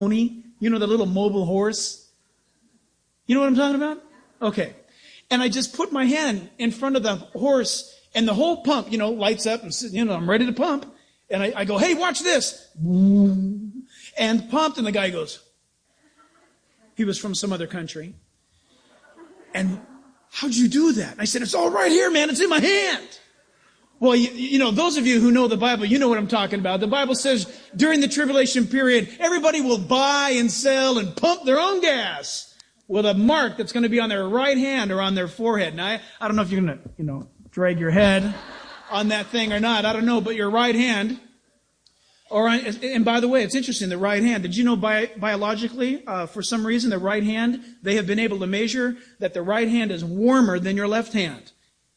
pony. You know, the little mobile horse? You know what I'm talking about? Okay. And I just put my hand in front of the horse, and the whole pump, lights up, and, I'm ready to pump. And I go, hey, watch this. And pumped, and the guy goes, he was from some other country. And how'd you do that? And I said, it's all right here, man. It's in my hand. Well, those of you who know the Bible, you know what I'm talking about. The Bible says during the tribulation period, everybody will buy and sell and pump their own gas with a mark that's going to be on their right hand or on their forehead. Now, I don't know if you're going to, drag your head on that thing or not. I don't know, but your right hand, and by the way, it's interesting, the right hand. Did you know biologically, for some reason, the right hand, they have been able to measure that the right hand is warmer than your left hand.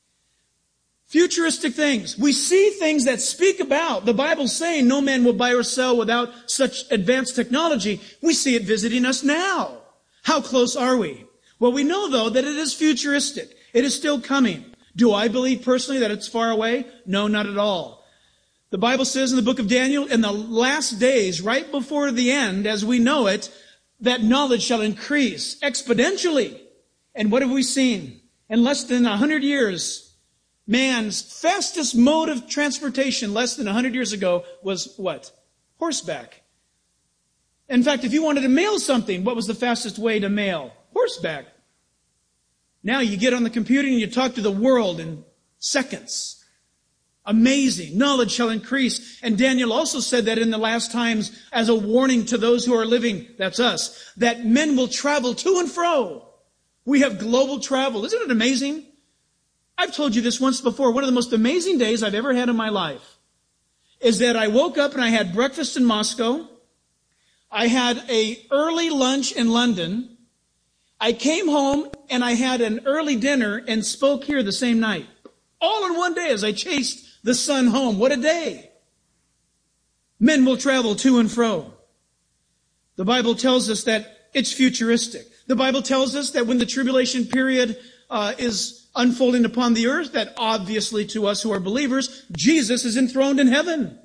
Futuristic things. We see things that speak about, the Bible's saying no man will buy or sell without such advanced technology. We see it visiting us now. How close are we? Well, we know, though, that it is futuristic. It is still coming. Do I believe personally that it's far away? No, not at all. The Bible says in the book of Daniel, in the last days, right before the end, as we know it, that knowledge shall increase exponentially. And what have we seen? In less than 100 years, man's fastest mode of transportation less than 100 years ago was what? Horseback. In fact, if you wanted to mail something, what was the fastest way to mail? Horseback. Now you get on the computer and you talk to the world in seconds. Amazing. Knowledge shall increase. And Daniel also said that in the last times as a warning to those who are living, that's us, that men will travel to and fro. We have global travel. Isn't it amazing? I've told you this once before. One of the most amazing days I've ever had in my life is that I woke up and I had breakfast in Moscow. I had an early lunch in London. I came home and I had an early dinner and spoke here the same night. All in one day as I chased the sun home. What a day. Men will travel to and fro. The Bible tells us that it's futuristic. The Bible tells us that when the tribulation period is unfolding upon the earth, that obviously to us who are believers, Jesus is enthroned in heaven.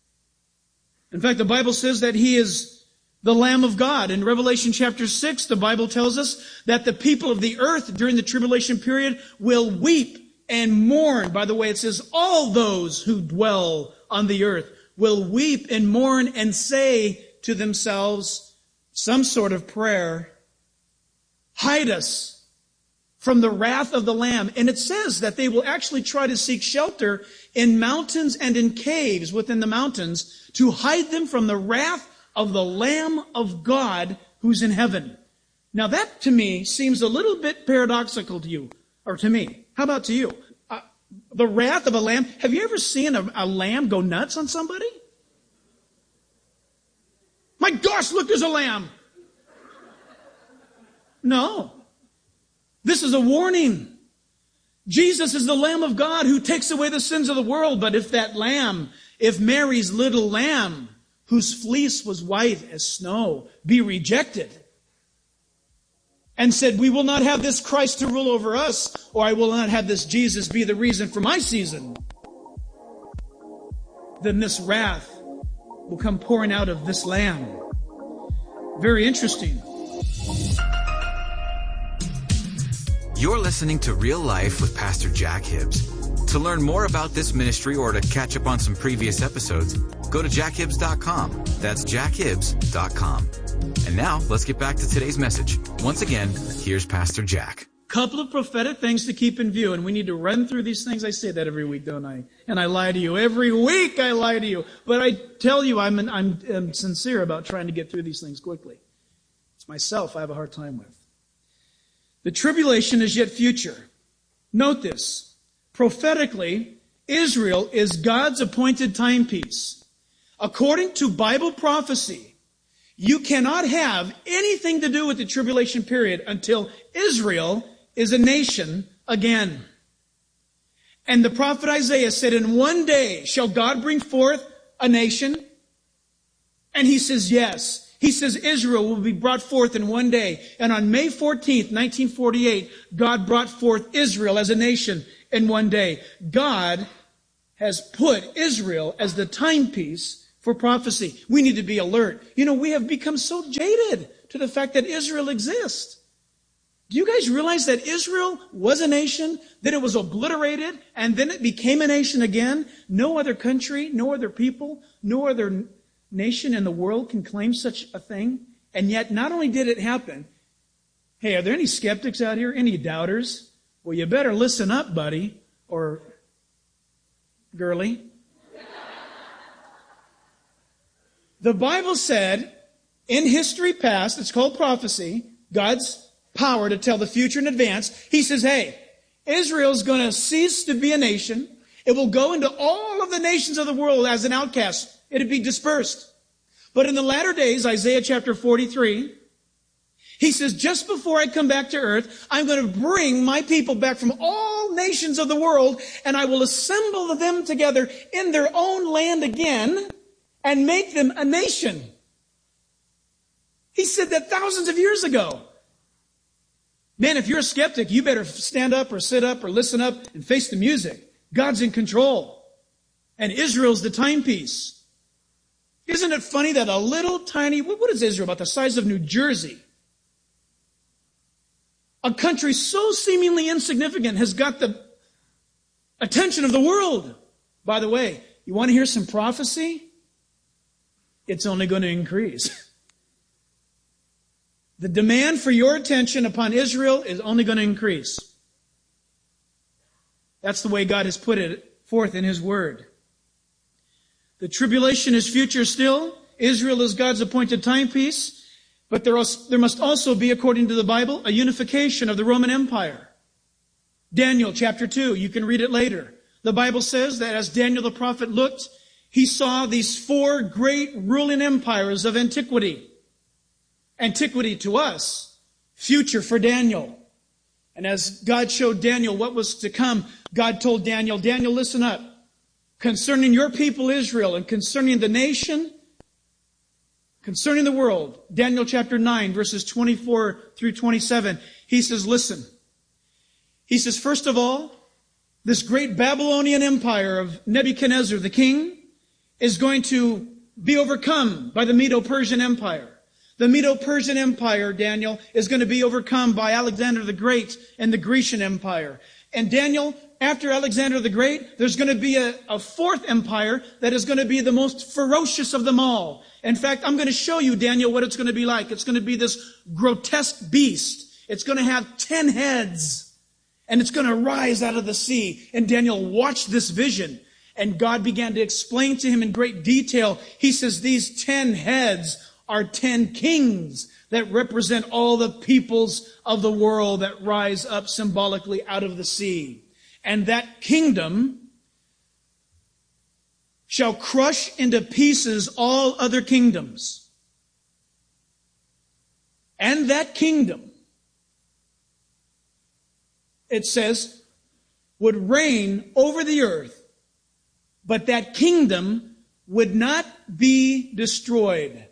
In fact, the Bible says that He is the Lamb of God. In Revelation chapter 6, the Bible tells us that the people of the earth during the tribulation period will weep and mourn. By the way, it says all those who dwell on the earth will weep and mourn and say to themselves some sort of prayer, hide us from the wrath of the Lamb. And it says that they will actually try to seek shelter in mountains and in caves within the mountains to hide them from the wrath of the Lamb of God who's in heaven. Now that to me seems a little bit paradoxical to you, or to me. How about to you? The wrath of a lamb. Have you ever seen a lamb go nuts on somebody? My gosh, look, there's a lamb. No. This is a warning. Jesus is the Lamb of God who takes away the sins of the world. But if that lamb, if Mary's little lamb, whose fleece was white as snow, be rejected, and said, we will not have this Christ to rule over us, or I will not have this Jesus be the reason for my season, then this wrath will come pouring out of this lamb. Very interesting. You're listening to Real Life with Pastor Jack Hibbs. To learn more about this ministry or to catch up on some previous episodes, go to jackhibbs.com. That's jackhibbs.com. And now, let's get back to today's message. Once again, here's Pastor Jack. Couple of prophetic things to keep in view, and we need to run through these things. I say that every week, don't I? And I lie to you. Every week I lie to you. But I tell you, I'm sincere about trying to get through these things quickly. It's myself I have a hard time with. The tribulation is yet future. Note this. Prophetically, Israel is God's appointed timepiece. According to Bible prophecy, you cannot have anything to do with the tribulation period until Israel is a nation again. And the prophet Isaiah said, in one day shall God bring forth a nation? And he says, yes. He says Israel will be brought forth in one day. And on May 14th, 1948, God brought forth Israel as a nation in one day. God has put Israel as the timepiece for prophecy. We need to be alert. We have become so jaded to the fact that Israel exists. Do you guys realize that Israel was a nation, then it was obliterated, and then it became a nation again? No other country, no other people, no other nation in the world can claim such a thing. And yet, not only did it happen, hey, are there any skeptics out here? Any doubters? Well, you better listen up, buddy, or girly. The Bible said, in history past, it's called prophecy, God's power to tell the future in advance. He says, hey, Israel's going to cease to be a nation. It will go into all of the nations of the world as an outcast. It'll be dispersed. But in the latter days, Isaiah chapter 43, he says, just before I come back to earth, I'm going to bring my people back from all nations of the world, and I will assemble them together in their own land again and make them a nation. He said that thousands of years ago. Man, if you're a skeptic, you better stand up or sit up or listen up and face the music. God's in control. And Israel's the timepiece. Isn't it funny that a little tiny, what is Israel, about the size of New Jersey? A country so seemingly insignificant has got the attention of the world. By the way, you want to hear some prophecy? It's only going to increase. The demand for your attention upon Israel is only going to increase. That's the way God has put it forth in His Word. The tribulation is future still. Israel is God's appointed timepiece. But there must also be, according to the Bible, a unification of the Roman Empire. Daniel chapter 2, you can read it later. The Bible says that as Daniel the prophet looked, he saw these 4 great ruling empires of antiquity. Antiquity to us, future for Daniel. And as God showed Daniel what was to come, God told Daniel, Daniel, listen up. Concerning your people Israel and concerning the nation, concerning the world, Daniel chapter 9, verses 24 through 27, he says, listen. He says, first of all, this great Babylonian empire of Nebuchadnezzar the king is going to be overcome by the Medo-Persian Empire. The Medo-Persian Empire, Daniel, is going to be overcome by Alexander the Great and the Grecian Empire. And Daniel, after Alexander the Great, there's going to be a 4th empire that is going to be the most ferocious of them all. In fact, I'm going to show you, Daniel, what it's going to be like. It's going to be this grotesque beast. It's going to have 10 heads. And it's going to rise out of the sea. And Daniel watched this vision. And God began to explain to him in great detail. He says, these 10 heads are 10 kings that represent all the peoples of the world that rise up symbolically out of the sea. And that kingdom shall crush into pieces all other kingdoms. And that kingdom, it says, would reign over the earth, but that kingdom would not be destroyed.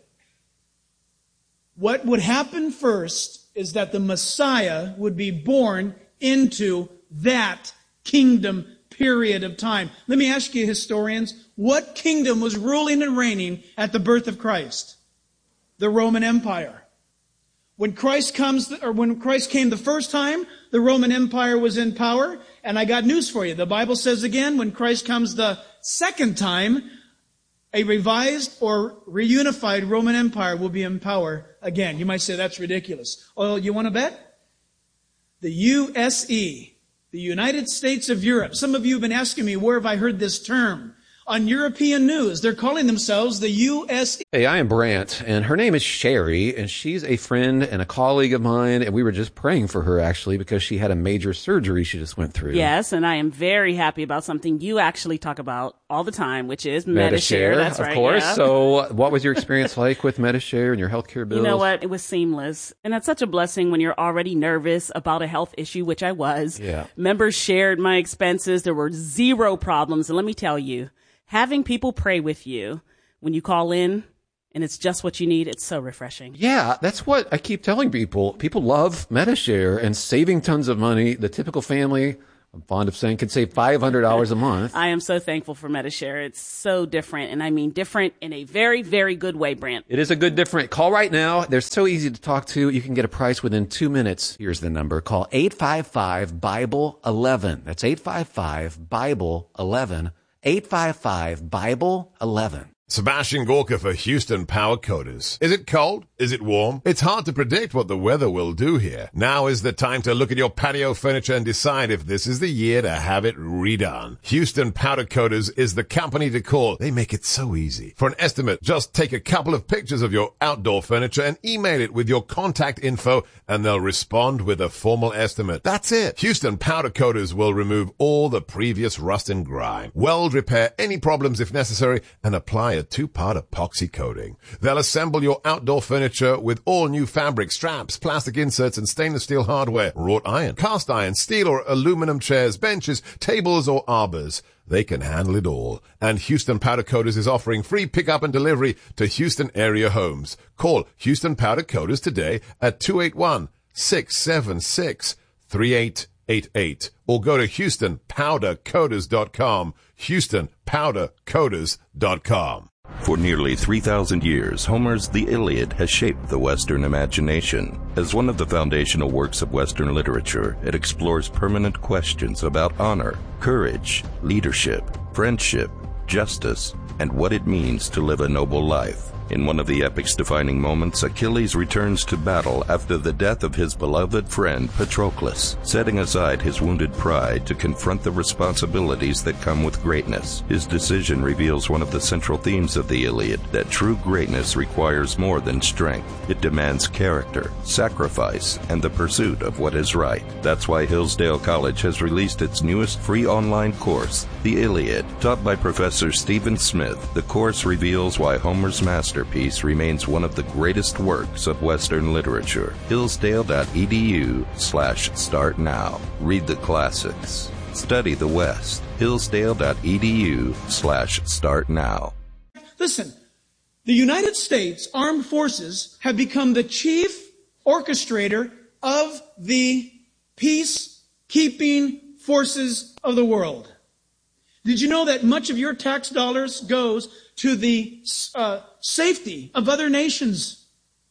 What would happen first is that the Messiah would be born into that kingdom period of time. Let me ask you, historians, what kingdom was ruling and reigning at the birth of Christ? The Roman Empire. When Christ came the first time, the Roman Empire was in power. And I got news for you. The Bible says again, when Christ comes the second time, a revised or reunified Roman Empire will be in power again. You might say that's ridiculous. Oh, you want to bet? The USE, the United States of Europe. Some of you have been asking me, where have I heard this term? On European news, they're calling themselves the USE. Hey, I am Brant, and her name is Sherry, and she's a friend and a colleague of mine, and we were just praying for her, actually, because she had a major surgery she just went through. Yes, and I am very happy about something you actually talk about all the time, which is Medi-Share. That's right, of course. Yeah. So what was your experience like with Medi-Share and your healthcare bills? You know what? It was seamless. And that's such a blessing when you're already nervous about a health issue, which I was. Yeah. Members shared my expenses. There were 0 problems. And let me tell you, having people pray with you when you call in and it's just what you need, it's so refreshing. Yeah, that's what I keep telling people. People love Medi-Share and saving tons of money. The typical family I'm fond of saying could save $500 a month. I am so thankful for Medi-Share. It's so different, and I mean different in a very, very good way, Brent. It is a good different. Call right now. They're so easy to talk to. You can get a price within 2 minutes. Here's the number. Call 855-BIBLE-11. That's 855-BIBLE-11. 855-BIBLE-11. Sebastian Gorka for Houston Power Coders. Is it cold? Is it warm? It's hard to predict what the weather will do here. Now is the time to look at your patio furniture and decide if this is the year to have it redone. Houston Powder Coaters is the company to call. They make it so easy. For an estimate, just take a couple of pictures of your outdoor furniture and email it with your contact info, and they'll respond with a formal estimate. That's it. Houston Powder Coaters will remove all the previous rust and grime, weld repair any problems if necessary, and apply a 2-part epoxy coating. They'll assemble your outdoor furniture with all new fabric, straps, plastic inserts, and stainless steel hardware, wrought iron, cast iron, steel or aluminum chairs, benches, tables, or arbors. They can handle it all. And Houston Powder Coaters is offering free pickup and delivery to Houston area homes. Call Houston Powder Coaters today at 281-676-3888 or go to HoustonPowderCoaters.com. HoustonPowderCoaters.com. For nearly 3,000 years, Homer's The Iliad has shaped the Western imagination. As one of the foundational works of Western literature, it explores permanent questions about honor, courage, leadership, friendship, justice, and what it means to live a noble life. In one of the epic's defining moments, Achilles returns to battle after the death of his beloved friend Patroclus, setting aside his wounded pride to confront the responsibilities that come with greatness. His decision reveals one of the central themes of the Iliad, that true greatness requires more than strength. It demands character, sacrifice, and the pursuit of what is right. That's why Hillsdale College has released its newest free online course, The Iliad. Taught by Professor Stephen Smith, the course reveals why Homer's masterpiece remains one of the greatest works of Western literature. Hillsdale.edu/start now. Read the classics. Study the West. Hillsdale.edu/start now. Listen, the United States Armed Forces have become the chief orchestrator of the peacekeeping forces of the world. Did you know that much of your tax dollars goes to the safety of other nations?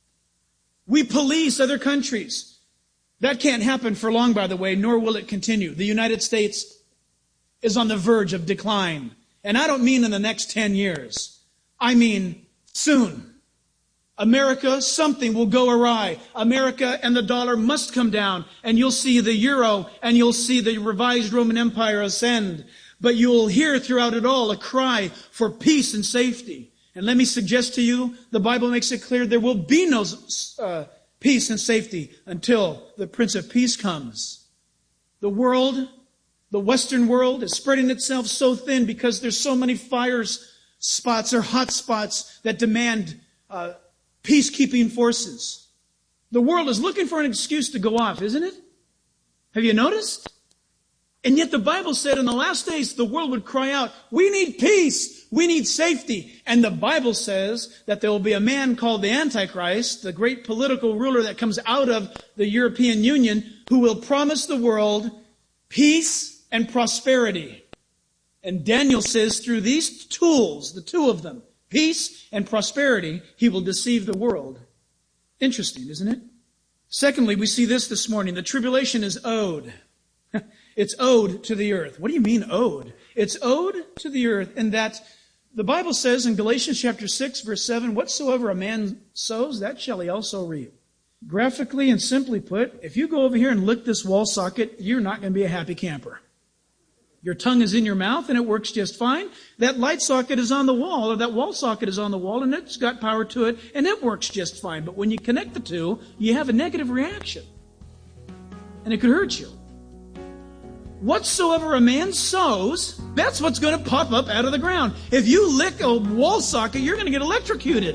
We police other countries. That can't happen for long, by the way, nor will it continue. The United States is on the verge of decline. And I don't mean in the next 10 years. I mean soon. America, something will go awry. America and the dollar must come down, and you'll see the euro and you'll see the revised Roman Empire ascend. But you'll hear throughout it all a cry for peace and safety. And let me suggest to you, the Bible makes it clear there will be no peace and safety until the Prince of Peace comes. The world, the Western world, is spreading itself so thin because there's so many fire spots or hot spots that demand peacekeeping forces. The world is looking for an excuse to go off, isn't it? Have you noticed? And yet the Bible said in the last days the world would cry out, we need peace, we need safety. And the Bible says that there will be a man called the Antichrist, the great political ruler that comes out of the European Union, who will promise the world peace and prosperity. And Daniel says through these tools, the two of them, peace and prosperity, he will deceive the world. Interesting, isn't it? Secondly, we see this morning. The tribulation is owed. It's owed to the earth. What do you mean owed? It's owed to the earth in that the Bible says in Galatians chapter 6, verse 7, whatsoever a man sows, that shall he also reap. Graphically and simply put, if you go over here and lick this wall socket, you're not going to be a happy camper. Your tongue is in your mouth and it works just fine. That light socket is on the wall, or that wall socket is on the wall, and it's got power to it, and it works just fine. But when you connect the two, you have a negative reaction. And it could hurt you. Whatsoever a man sows, that's what's going to pop up out of the ground. If you lick a wall socket, you're going to get electrocuted.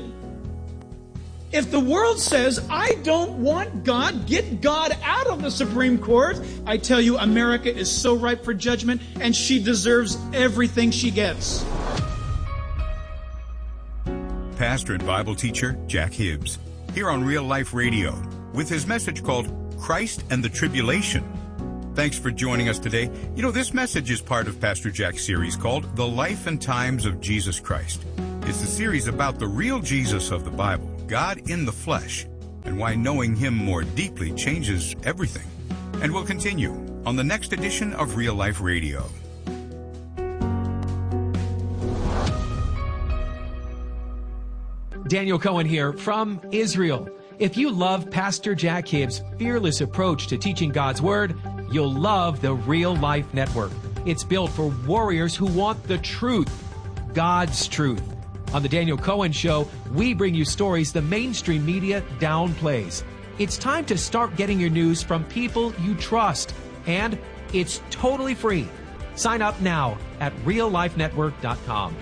If the world says, I don't want God, get God out of the Supreme Court, I tell you, America is so ripe for judgment, and she deserves everything she gets. Pastor and Bible teacher Jack Hibbs, here on Real Life Radio, with his message called Christ and the Tribulation. Thanks for joining us today. You know, this message is part of Pastor Jack's series called The Life and Times of Jesus Christ. It's a series about the real Jesus of the Bible, God in the flesh, and why knowing Him more deeply changes everything. And we'll continue on the next edition of Real Life Radio. Daniel Cohen here from Israel. If you love Pastor Jack Hibbs' fearless approach to teaching God's Word, you'll love the Real Life Network. It's built for warriors who want the truth, God's truth. On the Daniel Cohen Show, we bring you stories the mainstream media downplays. It's time to start getting your news from people you trust, and it's totally free. Sign up now at reallifenetwork.com.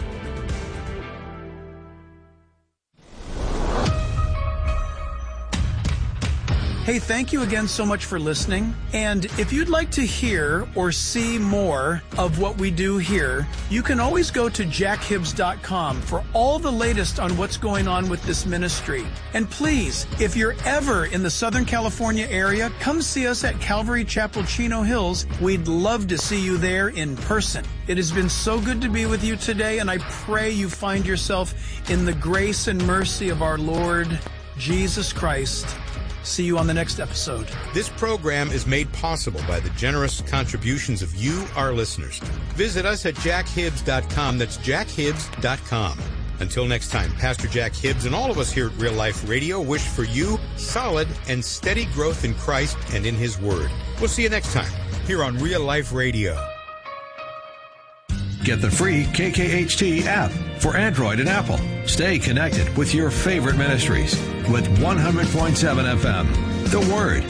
Hey, thank you again so much for listening. And if you'd like to hear or see more of what we do here, you can always go to jackhibbs.com for all the latest on what's going on with this ministry. And please, if you're ever in the Southern California area, come see us at Calvary Chapel, Chino Hills. We'd love to see you there in person. It has been so good to be with you today, and I pray you find yourself in the grace and mercy of our Lord Jesus Christ. See you on the next episode. This program is made possible by the generous contributions of you, our listeners. Visit us at jackhibbs.com. That's jackhibbs.com. Until next time, Pastor Jack Hibbs and all of us here at Real Life Radio wish for you solid and steady growth in Christ and in His Word. We'll see you next time here on Real Life Radio. Get the free KKHT app for Android and Apple. Stay connected with your favorite ministries with 100.7 FM. The Word.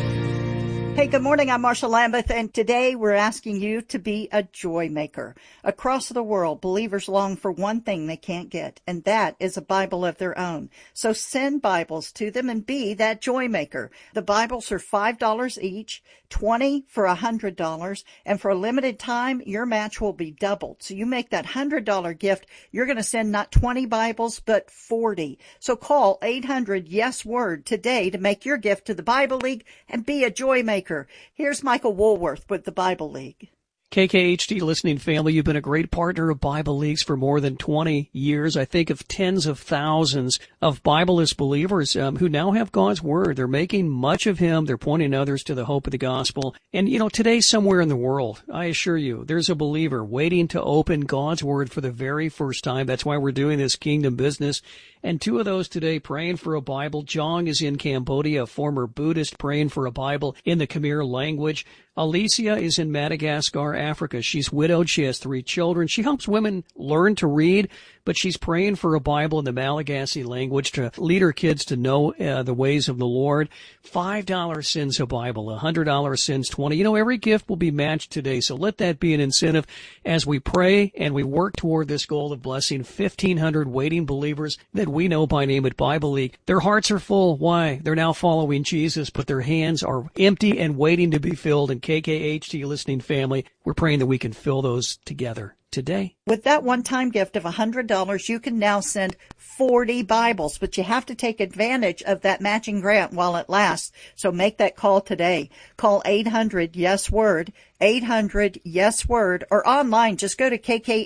Hey, good morning. I'm Marsha Lambeth, and today we're asking you to be a joy maker. Across the world, believers long for one thing they can't get, and that is a Bible of their own. So send Bibles to them and be that joy maker. The Bibles are $5 each, $20 for $100, and for a limited time, your match will be doubled. So you make that $100 gift, you're going to send not 20 Bibles, but 40. So call 800-YES-WORD today to make your gift to the Bible League and be a joy maker. Here's Michael Woolworth with the Bible League. KKHT listening family, you've been a great partner of Bible Leagues for more than 20 years. I think of tens of thousands of Bibleless believers who now have God's Word. They're making much of Him. They're pointing others to the hope of the gospel. And, you know, today somewhere in the world, I assure you, there's a believer waiting to open God's Word for the very first time. That's why we're doing this kingdom business. And two of those today praying for a Bible. Jong is in Cambodia, a former Buddhist praying for a Bible in the Khmer language. Alicia is in Madagascar, Africa. She's widowed. She has 3 children. She helps women learn to read, but she's praying for a Bible in the Malagasy language to lead her kids to know the ways of the Lord. $5 sends a Bible. $100 sends 20. You know, every gift will be matched today, so let that be an incentive as we pray and we work toward this goal of blessing 1,500 waiting believers that we know by name at Bible League. Their hearts are full. Why? They're now following Jesus, but their hands are empty and waiting to be filled. And KKHT listening family, we're praying that we can fill those together today. With that one-time gift of $100, you can now send 40 Bibles, but you have to take advantage of that matching grant while it lasts. So make that call today. Call 800-YES-WORD, 800-YES-WORD, or online, just go to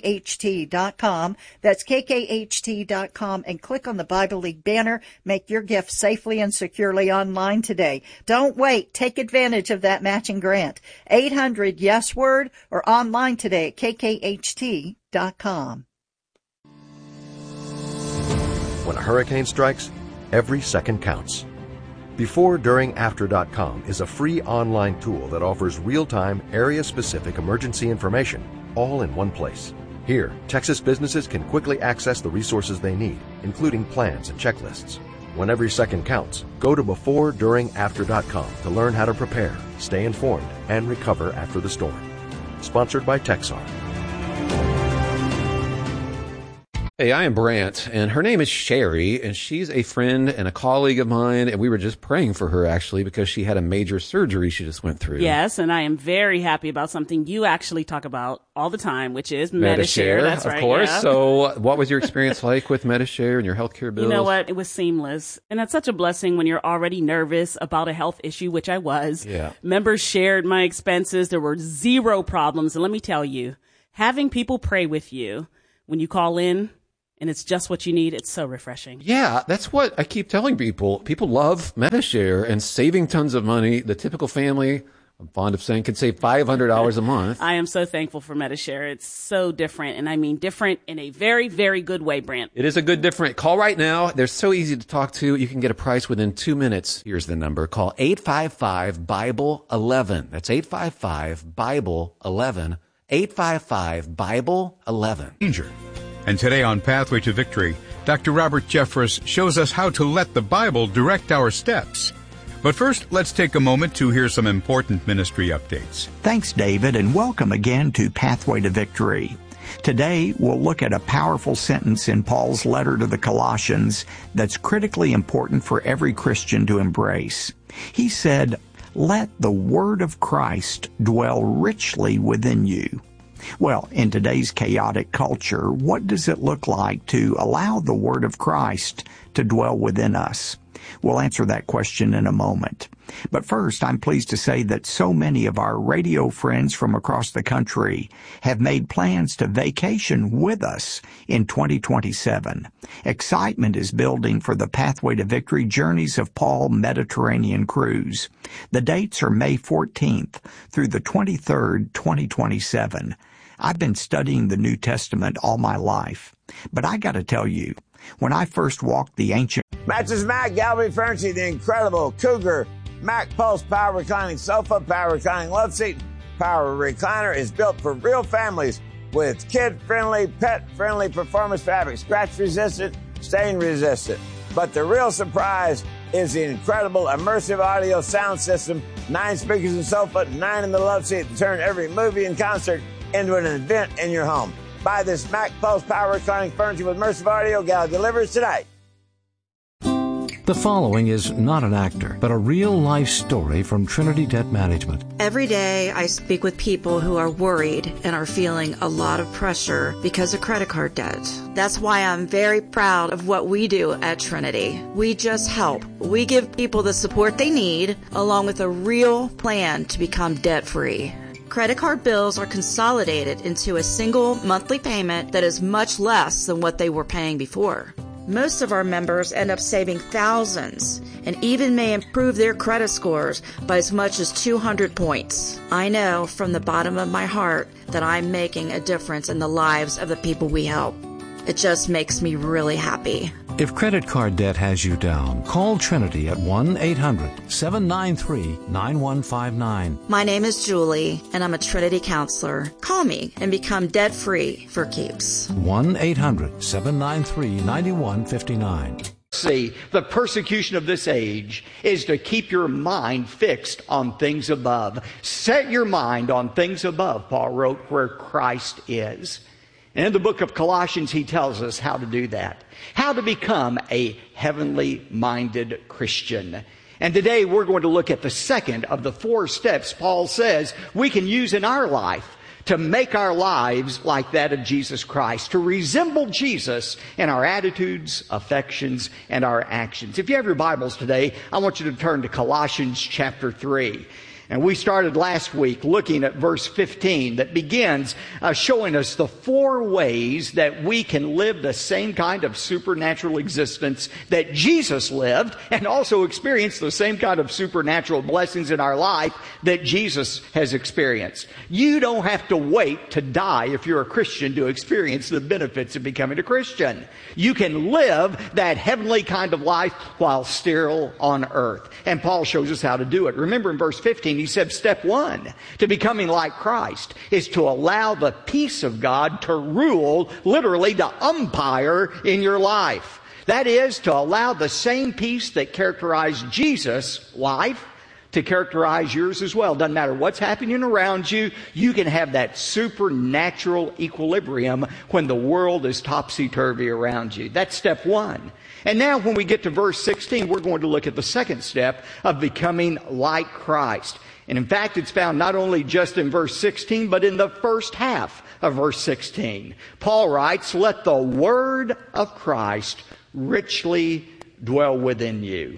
kkht.com. That's kkht.com and click on the Bible League banner. Make your gift safely and securely online today. Don't wait. Take advantage of that matching grant. 800-YES-WORD or online today at kkht.com. When a hurricane strikes, every second counts. BeforeDuringAfter.com is a free online tool that offers real-time, area-specific emergency information all in one place. Here, Texas businesses can quickly access the resources they need, including plans and checklists. When every second counts, go to BeforeDuringAfter.com to learn how to prepare, stay informed, and recover after the storm. Sponsored by Texar. Hey, I am Brant, and her name is Sherry, and she's a friend and a colleague of mine, and we were just praying for her, actually, because she had a major surgery she just went through. Yes, and I am very happy about something you actually talk about all the time, which is Medi-Share. That's right. Of course. Yeah. So what was your experience like with Medi-Share and your healthcare bills? You know what? It was seamless. And that's such a blessing when you're already nervous about a health issue, which I was. Yeah. Members shared my expenses. There were zero problems. And let me tell you, having people pray with you when you call in, and it's just what you need, it's so refreshing. Yeah, that's what I keep telling people. People love Medi-Share and saving tons of money. The typical family, I'm fond of saying, can save $500 a month. I am so thankful for Medi-Share. It's so different, and I mean different in a very, very good way, Brant. It is a good different. Call right now. They're so easy to talk to. You can get a price within 2 minutes. Here's the number. Call 855-BIBLE-11. That's 855-BIBLE-11. 855-BIBLE-11. And today on Pathway to Victory, Dr. Robert Jeffress shows us how to let the Bible direct our steps. But first, let's take a moment to hear some important ministry updates. Thanks, David, and welcome again to Pathway to Victory. Today, we'll look at a powerful sentence in Paul's letter to the Colossians that's critically important for every Christian to embrace. He said, "Let the word of Christ dwell richly within you." Well, in today's chaotic culture, what does it look like to allow the word of Christ to dwell within us? We'll answer that question in a moment. But first, I'm pleased to say that so many of our radio friends from across the country have made plans to vacation with us in 2027. Excitement is building for the Pathway to Victory Journeys of Paul Mediterranean Cruise. The dates are May 14th through the 23rd, 2027. I've been studying the New Testament all my life, but I got to tell you, when I first walked the ancient Matches Mac, Gallery Furniture, the incredible Cougar Mac Pulse Power Reclining Sofa, Power Reclining Love Seat, Power Recliner is built for real families with kid-friendly, pet-friendly performance fabric, scratch-resistant, stain-resistant. But the real surprise is the incredible immersive audio sound system, 9 speakers in the sofa, 9 in the love seat to turn every movie and concert into an event in your home. Buy this Mac Pulse Power Reclining Furniture with immersive audio. Gallery delivers today. The following is not an actor, but a real-life story from Trinity Debt Management. Every day I speak with people who are worried and are feeling a lot of pressure because of credit card debt. That's why I'm very proud of what we do at Trinity. We just help. We give people the support they need, along with a real plan to become debt-free. Credit card bills are consolidated into a single monthly payment that is much less than what they were paying before. Most of our members end up saving thousands and even may improve their credit scores by as much as 200 points. I know from the bottom of my heart that I'm making a difference in the lives of the people we help. It just makes me really happy. If credit card debt has you down, call Trinity at 1-800-793-9159. My name is Julie, and I'm a Trinity counselor. Call me and become debt-free for keeps. 1-800-793-9159. See, the persecution of this age is to keep your mind fixed on things above. Set your mind on things above, Paul wrote, where Christ is. And in the book of Colossians, he tells us how to do that, how to become a heavenly-minded Christian. And today we're going to look at the second of the 4 steps Paul says we can use in our life to make our lives like that of Jesus Christ, to resemble Jesus in our attitudes, affections, and our actions. If you have your Bibles today, I want you to turn to Colossians chapter 3. And we started last week looking at verse 15 that begins showing us the 4 ways that we can live the same kind of supernatural existence that Jesus lived and also experience the same kind of supernatural blessings in our life that Jesus has experienced. You don't have to wait to die if you're a Christian to experience the benefits of becoming a Christian. You can live that heavenly kind of life while still on earth. And Paul shows us how to do it. Remember in verse 15, he said step 1 to becoming like Christ is to allow the peace of God to rule, literally to umpire in your life. That is to allow the same peace that characterized Jesus' life to characterize yours as well. Doesn't matter what's happening around you, you can have that supernatural equilibrium when the world is topsy-turvy around you. That's step one. And now when we get to verse 16, we're going to look at the second step of becoming like Christ. And in fact, it's found not only just in verse 16, but in the first half of verse 16. Paul writes, "Let the word of Christ richly dwell within you."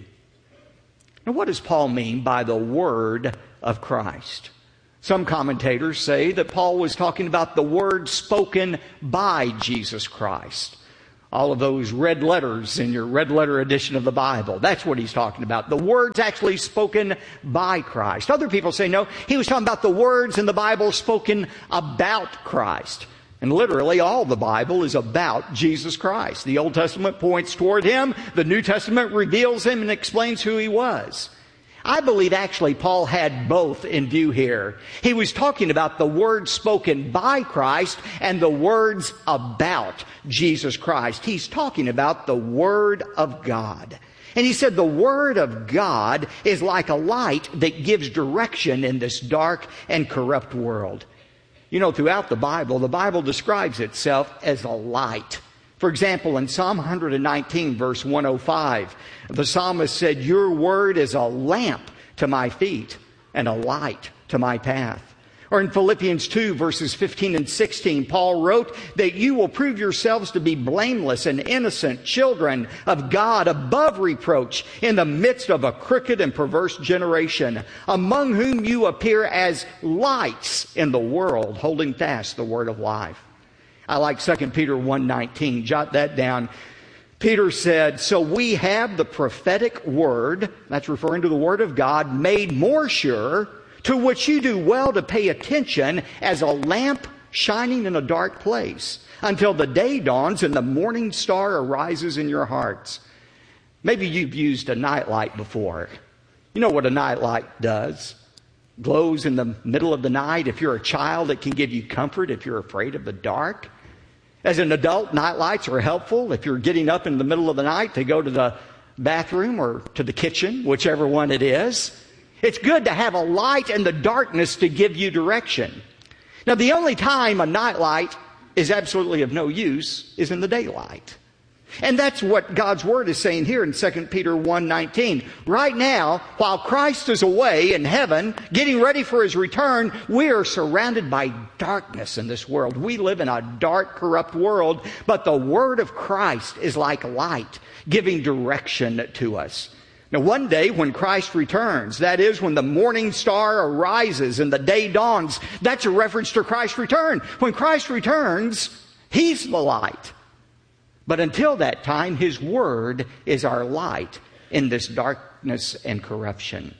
Now, what does Paul mean by the word of Christ? Some commentators say that Paul was talking about the word spoken by Jesus Christ. All of those red letters in your red letter edition of the Bible. That's what he's talking about. The words actually spoken by Christ. Other people say, no, he was talking about the words in the Bible spoken about Christ. And literally all the Bible is about Jesus Christ. The Old Testament points toward him. The New Testament reveals him and explains who he was. I believe actually Paul had both in view here. He was talking about the words spoken by Christ and the words about Jesus Christ. He's talking about the Word of God. And he said the Word of God is like a light that gives direction in this dark and corrupt world. You know, throughout the Bible describes itself as a light. For example, in Psalm 119, verse 105, the psalmist said, "Your word is a lamp to my feet and a light to my path." Or in Philippians 2, verses 15 and 16, Paul wrote that you will prove yourselves to be blameless and innocent children of God above reproach in the midst of a crooked and perverse generation, among whom you appear as lights in the world, holding fast the word of life. I like 2 Peter 1:19. Jot that down. Peter said, "So we have the prophetic word," that's referring to the word of God, "made more sure, to which you do well to pay attention as a lamp shining in a dark place, until the day dawns and the morning star arises in your hearts." Maybe you've used a nightlight before. You know what a nightlight does. Glows in the middle of the night. If you're a child, it can give you comfort if you're afraid of the dark. As an adult, nightlights are helpful if you're getting up in the middle of the night to go to the bathroom or to the kitchen, whichever one it is. It's good to have a light in the darkness to give you direction. Now, the only time a nightlight is absolutely of no use is in the daylight. And that's what God's Word is saying here in 2 Peter 1:19. Right now, while Christ is away in heaven, getting ready for His return, we are surrounded by darkness in this world. We live in a dark, corrupt world, but the Word of Christ is like light, giving direction to us. Now, one day when Christ returns, that is when the morning star arises and the day dawns, that's a reference to Christ's return. When Christ returns, He's the light. But until that time, His Word is our light in this darkness and corruption.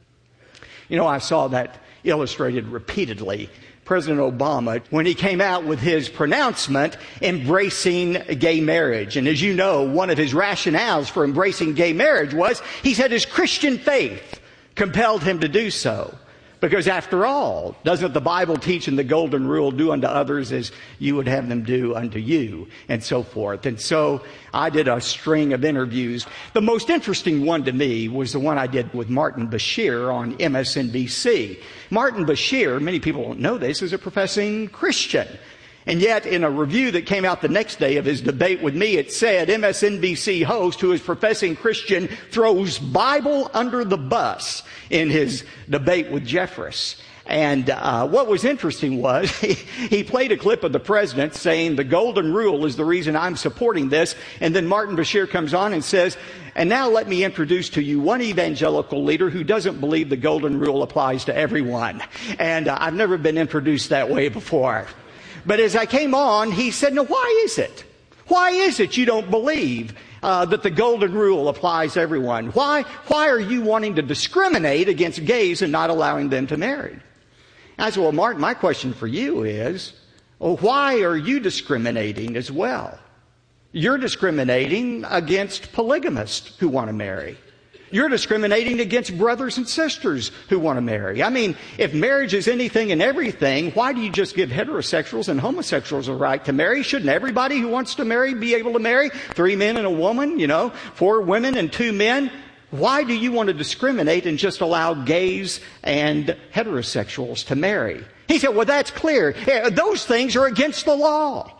You know, I saw that illustrated repeatedly. President Obama, when he came out with his pronouncement embracing gay marriage. And as you know, one of his rationales for embracing gay marriage was he said his Christian faith compelled him to do so. Because after all, doesn't the Bible teach in the Golden Rule, do unto others as you would have them do unto you, and so forth. And so I did a string of interviews. The most interesting one to me was the one I did with Martin Bashir on MSNBC. Martin Bashir, many people don't know this, is a professing Christian. And yet, in a review that came out the next day of his debate with me, it said, MSNBC host, who is professing Christian, throws Bible under the bus in his debate with Jeffress. And what was interesting was he played a clip of the president saying the Golden Rule is the reason I'm supporting this. And then Martin Bashir comes on and says, and now let me introduce to you one evangelical leader who doesn't believe the Golden Rule applies to everyone. And I've never been introduced that way before. But as I came on, he said, now why is it? Why is it you don't believe that the Golden Rule applies to everyone? Why are you wanting to discriminate against gays and not allowing them to marry? I said, well, Martin, my question for you is, well, why are you discriminating as well? You're discriminating against polygamists who want to marry. You're discriminating against brothers and sisters who want to marry. I mean, if marriage is anything and everything, why do you just give heterosexuals and homosexuals a right to marry? Shouldn't everybody who wants to marry be able to marry? 3 men and a woman, 4 women and 2 men. Why do you want to discriminate and just allow gays and heterosexuals to marry? He said, well, that's clear. Those things are against the law.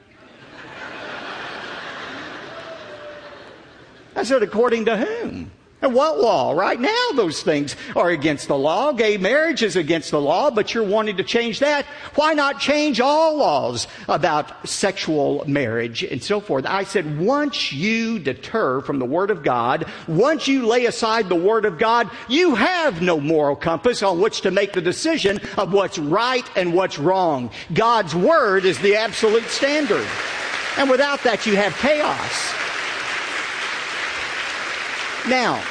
I said, according to whom? And what law? Right now, those things are against the law. Gay marriage is against the law, but you're wanting to change that. Why not change all laws about sexual marriage and so forth? I said, once you deter from the Word of God, once you lay aside the Word of God, you have no moral compass on which to make the decision of what's right and what's wrong. God's Word is the absolute standard. And without that, you have chaos. Now,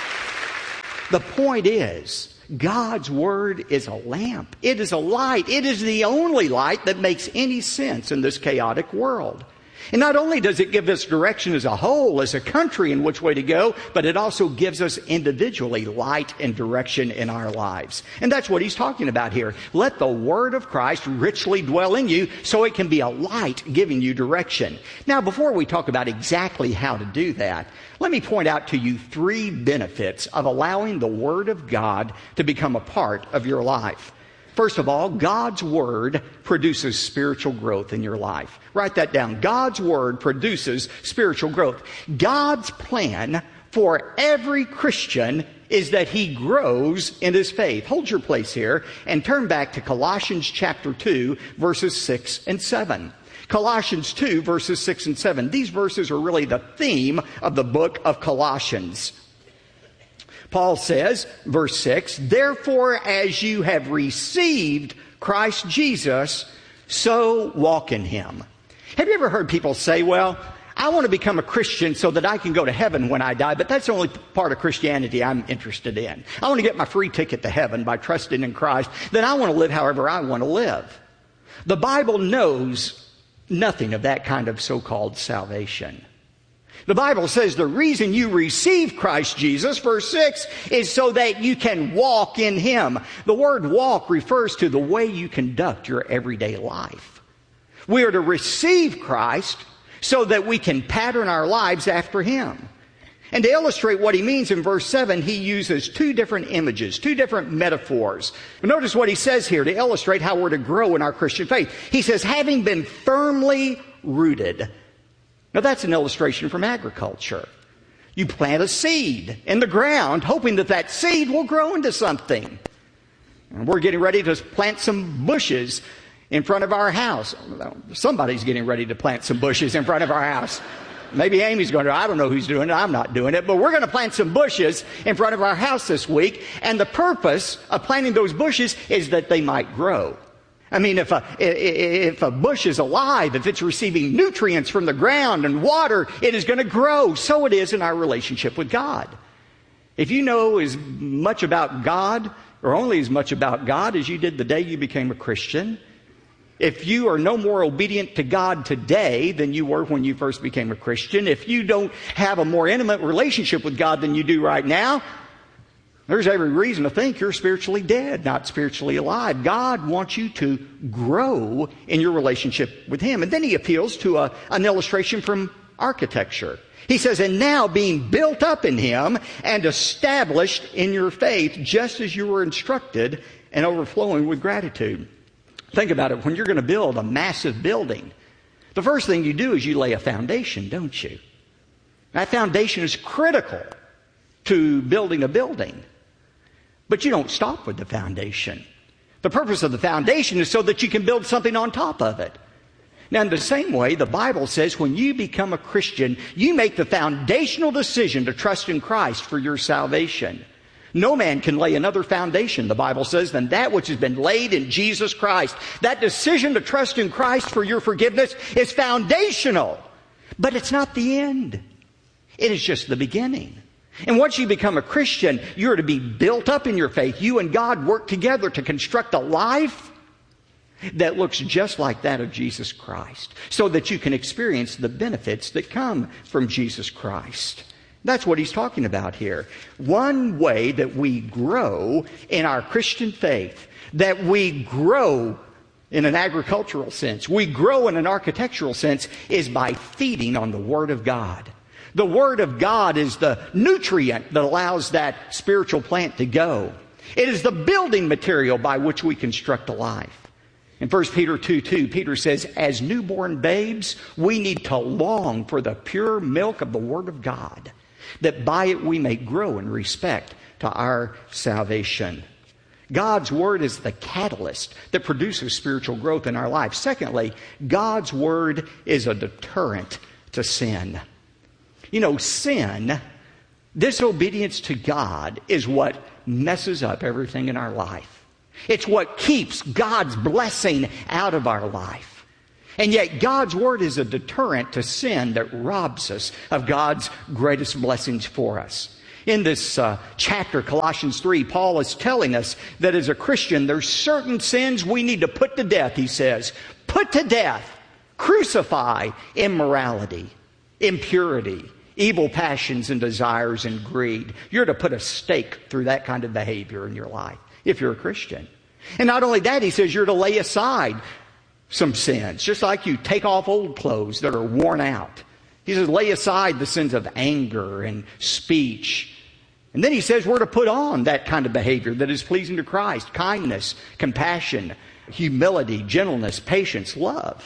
the point is, God's Word is a lamp. It is a light. It is the only light that makes any sense in this chaotic world. And not only does it give us direction as a whole, as a country in which way to go, but it also gives us individually light and direction in our lives. And that's what he's talking about here. Let the Word of Christ richly dwell in you so it can be a light giving you direction. Now, before we talk about exactly how to do that, let me point out to you 3 benefits of allowing the Word of God to become a part of your life. First of all, God's Word produces spiritual growth in your life. Write that down. God's Word produces spiritual growth. God's plan for every Christian is that he grows in his faith. Hold your place here and turn back to Colossians chapter 2, verses 6 and 7. Colossians 2, verses 6 and 7. These verses are really the theme of the book of Colossians. Paul says, verse 6, therefore as you have received Christ Jesus, so walk in him. Have you ever heard people say, well, I want to become a Christian so that I can go to heaven when I die, but that's the only part of Christianity I'm interested in. I want to get my free ticket to heaven by trusting in Christ. Then I want to live however I want to live. The Bible knows nothing of that kind of so-called salvation. The Bible says the reason you receive Christ Jesus, verse 6, is so that you can walk in him. The word walk refers to the way you conduct your everyday life. We are to receive Christ so that we can pattern our lives after him. And to illustrate what he means in verse 7, he uses 2 different images, 2 different metaphors. Notice what he says here to illustrate how we're to grow in our Christian faith. He says, having been firmly rooted. Now that's an illustration from agriculture. You plant a seed in the ground, hoping that that seed will grow into something. And we're getting ready to plant some bushes in front of our house. Somebody's getting ready to plant some bushes in front of our house. Maybe Amy's going to. I don't know who's doing it. I'm not doing it. But we're going to plant some bushes in front of our house this week. And the purpose of planting those bushes is that they might grow. I mean, if a bush is alive, if it's receiving nutrients from the ground and water, it is going to grow. So it is in our relationship with God. If you know as much about God, or only as much about God as you did the day you became a Christian, if you are no more obedient to God today than you were when you first became a Christian, if you don't have a more intimate relationship with God than you do right now, there's every reason to think you're spiritually dead, not spiritually alive. God wants you to grow in your relationship with him. And then he appeals to an illustration from architecture. He says, and now being built up in him and established in your faith, just as you were instructed and overflowing with gratitude. Think about it. When you're going to build a massive building, the first thing you do is you lay a foundation, don't you? That foundation is critical to building a building. But you don't stop with the foundation. The purpose of the foundation is so that you can build something on top of it. Now, in the same way, the Bible says when you become a Christian, you make the foundational decision to trust in Christ for your salvation. No man can lay another foundation, the Bible says, than that which has been laid in Jesus Christ. That decision to trust in Christ for your forgiveness is foundational. But it's not the end. It is just the beginning. And once you become a Christian, you're to be built up in your faith. You and God work together to construct a life that looks just like that of Jesus Christ, so that you can experience the benefits that come from Jesus Christ. That's what he's talking about here. One way that we grow in our Christian faith, that we grow in an agricultural sense, we grow in an architectural sense, is by feeding on the Word of God. The Word of God is the nutrient that allows that spiritual plant to go. It is the building material by which we construct a life. In 1 Peter 2:2, Peter says, as newborn babes, we need to long for the pure milk of the Word of God, that by it we may grow in respect to our salvation. God's Word is the catalyst that produces spiritual growth in our life. Secondly, God's Word is a deterrent to sin. You know, sin, disobedience to God, is what messes up everything in our life. It's what keeps God's blessing out of our life. And yet God's Word is a deterrent to sin that robs us of God's greatest blessings for us. In this chapter, Colossians 3, Paul is telling us that as a Christian, there's certain sins we need to put to death, he says. Put to death, crucify immorality, impurity, evil passions and desires and greed. You're to put a stake through that kind of behavior in your life if you're a Christian. And not only that, he says you're to lay aside some sins, just like you take off old clothes that are worn out. He says lay aside the sins of anger and speech. And then he says we're to put on that kind of behavior that is pleasing to Christ: kindness, compassion, humility, gentleness, patience, love.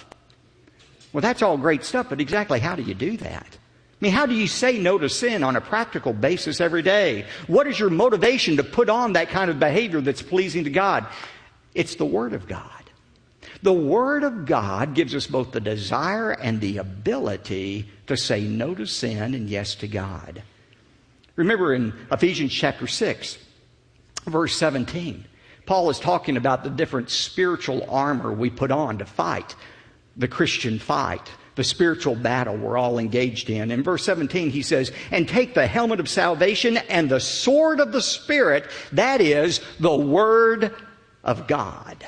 Well, that's all great stuff, but exactly how do you do that? I mean, how do you say no to sin on a practical basis every day? What is your motivation to put on that kind of behavior that's pleasing to God? It's the Word of God. The Word of God gives us both the desire and the ability to say no to sin and yes to God. Remember in Ephesians chapter 6, verse 17, Paul is talking about the different spiritual armor we put on to fight the Christian fight, the spiritual battle we're all engaged in. In verse 17 he says, and take the helmet of salvation and the sword of the Spirit, that is the Word of God.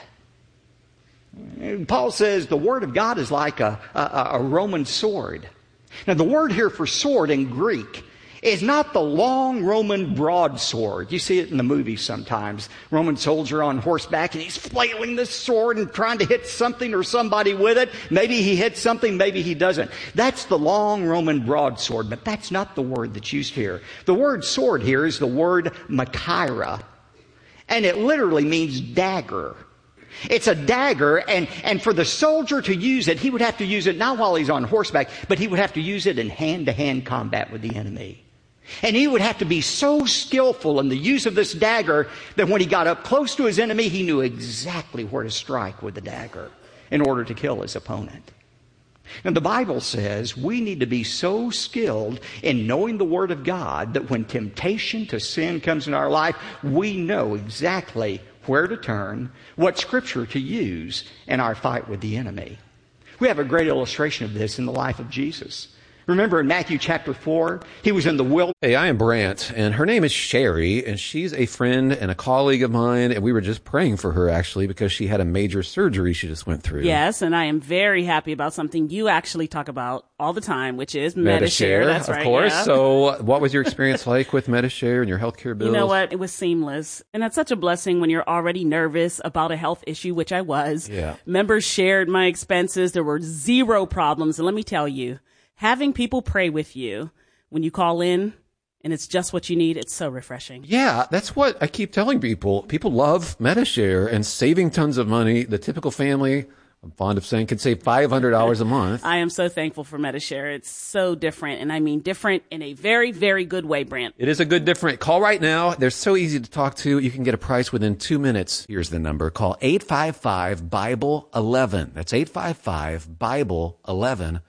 Paul says the Word of God is like a Roman sword. Now the word here for sword in Greek is not the long Roman broadsword. You see it in the movies sometimes. Roman soldier on horseback and he's flailing this sword and trying to hit something or somebody with it. Maybe he hits something, maybe he doesn't. That's the long Roman broadsword, but that's not the word that's used here. The word sword here is the word machaira, and it literally means dagger. It's a dagger, and for the soldier to use it, he would have to use it not while he's on horseback, but he would have to use it in hand-to-hand combat with the enemy. And he would have to be so skillful in the use of this dagger that when he got up close to his enemy, he knew exactly where to strike with the dagger in order to kill his opponent. And the Bible says we need to be so skilled in knowing the Word of God that when temptation to sin comes in our life, we know exactly where to turn, what Scripture to use in our fight with the enemy. We have a great illustration of this in the life of Jesus. Remember in Matthew chapter 4, he was in the wilderness. Hey, I am Brant, and her name is Sherry, and she's a friend and a colleague of mine, and we were just praying for her, actually, because she had a major surgery she just went through. Yes, and I am very happy about something you actually talk about all the time, which is Medi-Share. That's right, of course. Yeah. So what was your experience like with Medi-Share and your healthcare bills? You know what? It was seamless. And that's such a blessing when you're already nervous about a health issue, which I was. Yeah. Members shared my expenses. There were zero problems. And let me tell you, having people pray with you when you call in and it's just what you need, it's so refreshing. Yeah, that's what I keep telling people. People love Medi-Share and saving tons of money. The typical family, I'm fond of saying, can save $500 a month. I am so thankful for Medi-Share. It's so different, and I mean different in a very, very good way, Brant. It is a good different. Call right now. They're so easy to talk to. You can get a price within 2 minutes. Here's the number. Call 855-BIBLE-11. That's 855-BIBLE-11.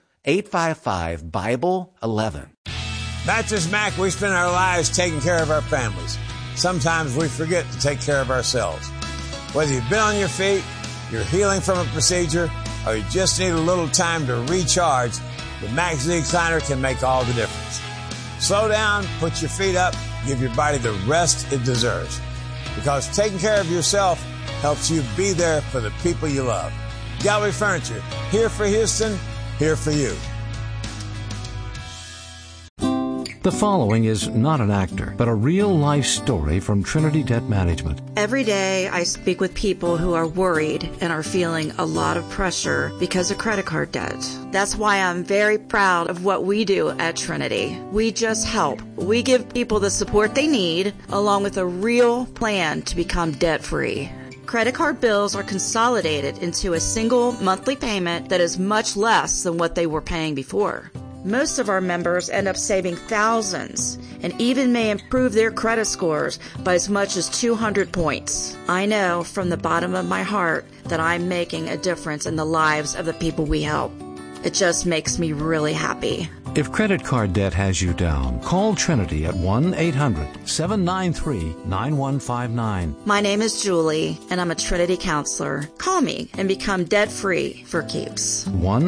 855-BIBLE-11. Mattress Mac, we spend our lives taking care of our families. Sometimes we forget to take care of ourselves. Whether you've been on your feet, you're healing from a procedure, or you just need a little time to recharge, the Mac Z-Recliner can make all the difference. Slow down, put your feet up, give your body the rest it deserves. Because taking care of yourself helps you be there for the people you love. Gallery Furniture, here for Houston, here for you. The following is not an actor, but a real-life story from Trinity Debt Management. Every day I speak with people who are worried and are feeling a lot of pressure because of credit card debt. That's why I'm very proud of what we do at Trinity. We just help. We give people the support they need, along with a real plan to become debt-free. Credit card bills are consolidated into a single monthly payment that is much less than what they were paying before. Most of our members end up saving thousands and even may improve their credit scores by as much as 200 points. I know from the bottom of my heart that I'm making a difference in the lives of the people we help. It just makes me really happy. If credit card debt has you down, call Trinity at 1-800-793-9159. My name is Julie, and I'm a Trinity counselor. Call me and become debt-free for keeps.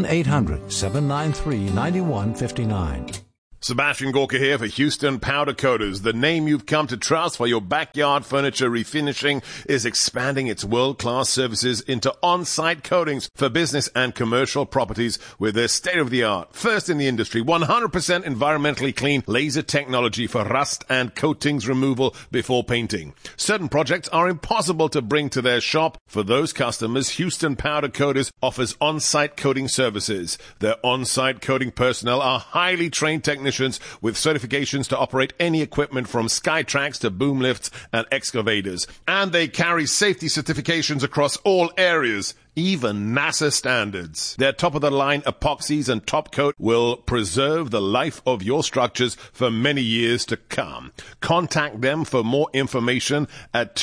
1-800-793-9159. Sebastian Gorka here for Houston Powder Coaters. The name you've come to trust for your backyard furniture refinishing is expanding its world-class services into on-site coatings for business and commercial properties with their state-of-the-art, first in the industry, 100% environmentally clean laser technology for rust and coatings removal before painting. Certain projects are impossible to bring to their shop. For those customers, Houston Powder Coaters offers on-site coating services. Their on-site coating personnel are highly trained technicians with certifications to operate any equipment from Skytrax to boom lifts and excavators. And they carry safety certifications across all areas, even NASA standards. Their top-of-the-line epoxies and top coat will preserve the life of your structures for many years to come. Contact them for more information at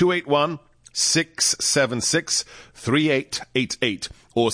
281-676-3888 or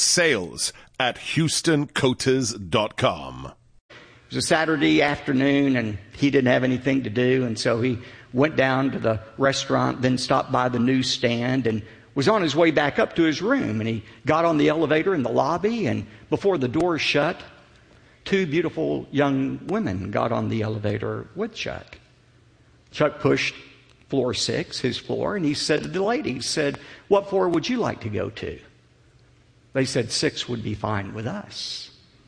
sales@HoustonCoaters.com. It was a Saturday afternoon, and he didn't have anything to do, and so he went down to the restaurant, then stopped by the newsstand, and was on his way back up to his room. And he got on the elevator in the lobby, and before the door shut, two beautiful young women got on the elevator with Chuck. Chuck pushed floor 6, his floor, and he said to the ladies, said, "What floor would you like to go to?" They said 6 would be fine with us.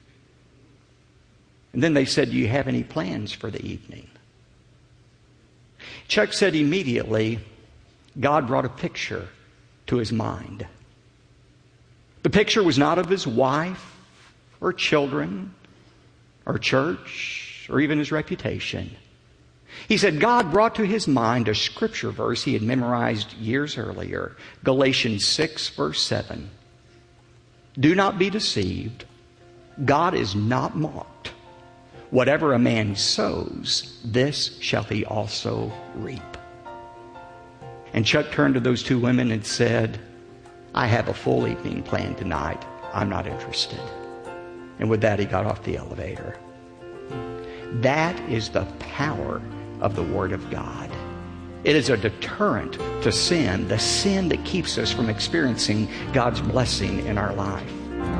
And then they said, "Do you have any plans for the evening?" Chuck said immediately, God brought a picture to his mind. The picture was not of his wife or children or church or even his reputation. He said God brought to his mind a scripture verse he had memorized years earlier, Galatians 6, verse 7. "Do not be deceived. God is not mocked. Whatever a man sows, this shall he also reap." And Chuck turned to those two women and said, "I have a full evening planned tonight. I'm not interested." And with that, he got off the elevator. That is the power of the Word of God. It is a deterrent to sin, the sin that keeps us from experiencing God's blessing in our life.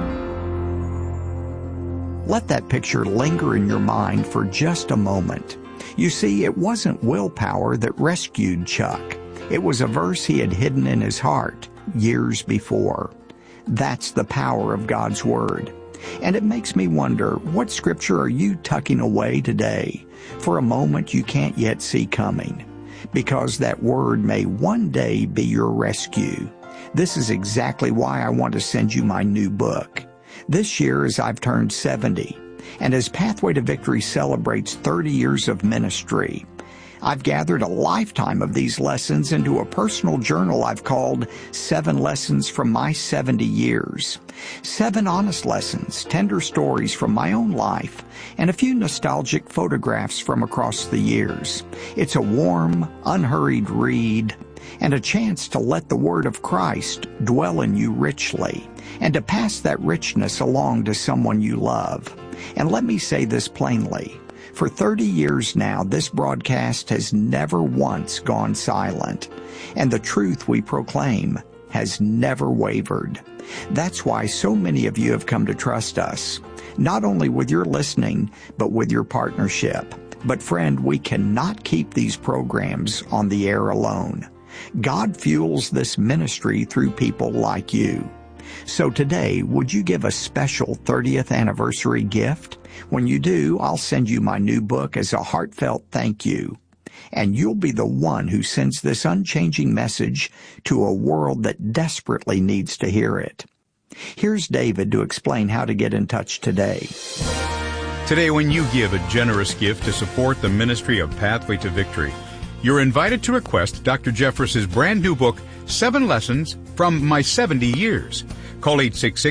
Let that picture linger in your mind for just a moment. You see, it wasn't willpower that rescued Chuck. It was a verse he had hidden in his heart years before. That's the power of God's Word. And it makes me wonder, what scripture are you tucking away today for a moment you can't yet see coming? Because that Word may one day be your rescue. This is exactly why I want to send you my new book. This year, as I've turned 70, and as Pathway to Victory celebrates 30 years of ministry, I've gathered a lifetime of these lessons into a personal journal I've called 7 Lessons from My 70 Years. 7 honest lessons, tender stories from my own life, and a few nostalgic photographs from across the years. It's a warm, unhurried read, and a chance to let the Word of Christ dwell in you richly, and to pass that richness along to someone you love. And let me say this plainly. For 30 years now, this broadcast has never once gone silent, and the truth we proclaim has never wavered. That's why so many of you have come to trust us, not only with your listening, but with your partnership. But friend, we cannot keep these programs on the air alone. God fuels this ministry through people like you. So today, would you give a special 30th anniversary gift? When you do, I'll send you my new book as a heartfelt thank you. And you'll be the one who sends this unchanging message to a world that desperately needs to hear it. Here's David to explain how to get in touch today. Today, when you give a generous gift to support the ministry of Pathway to Victory, you're invited to request Dr. Jeffress's brand new book, 7 Lessons from My 70 Years. Call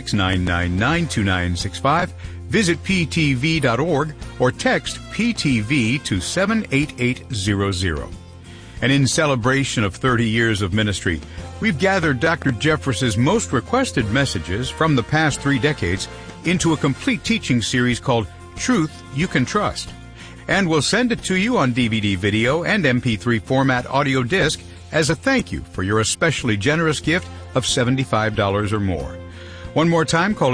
866-999-2965, visit ptv.org, or text PTV to 78800. And in celebration of 30 years of ministry, we've gathered Dr. Jeffress's most requested messages from the past 3 decades into a complete teaching series called Truth You Can Trust. And we'll send it to you on DVD, video, and MP3 format audio disc as a thank you for your especially generous gift of $75 or more. One more time, call